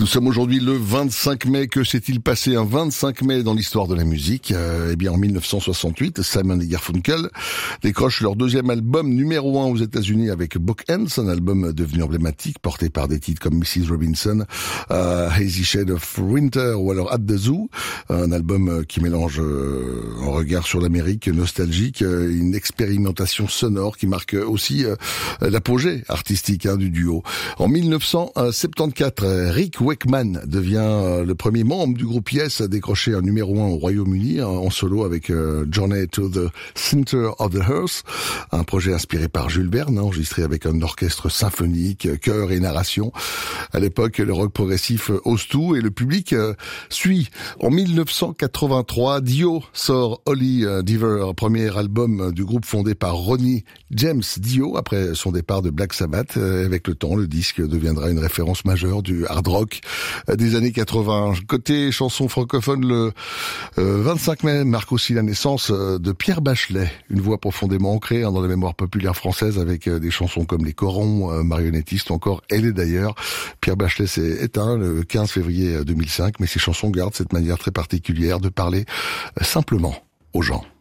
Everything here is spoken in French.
Nous sommes aujourd'hui le 25 mai. Que s'est-il passé un 25 mai dans l'histoire de la musique ? Eh bien, en 1968, Simon et Garfunkel décrochent leur deuxième album numéro 1 aux États-Unis avec Bookends, un album devenu emblématique, porté par des titres comme Mrs. Robinson, Hazy Shade of Winter ou alors At the Zoo, un album qui mélange un regard sur l'Amérique nostalgique, une expérimentation sonore qui marque aussi l'apogée artistique du duo. En 1974, Rick Wakeman devient le premier membre du groupe Yes à décrocher un numéro 1 au Royaume-Uni en solo avec Journey to the Center of the Earth, un projet inspiré par Jules Verne, enregistré avec un orchestre symphonique, chœur et narration. À l'époque, le rock progressif ose tout et le public suit. En 1983, Dio sort Holy Diver, premier album du groupe fondé par Ronnie James Dio après son départ de Black Sabbath. Avec le temps, le disque deviendra une référence majeure du hard rock des années 80. Côté chanson francophone, le 25 mai marque aussi la naissance de Pierre Bachelet, une voix profondément ancrée dans la mémoire populaire française avec des chansons comme Les Corons, Marionnettistes ou encore Elle est d'ailleurs. Pierre Bachelet s'est éteint le 15 février 2005, mais ses chansons gardent cette manière très particulière de parler simplement aux gens.